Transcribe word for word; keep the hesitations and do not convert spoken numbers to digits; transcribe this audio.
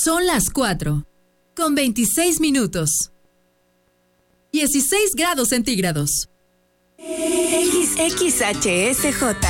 Son las cuatro, con veintiséis minutos. dieciséis grados centígrados. X X H S J.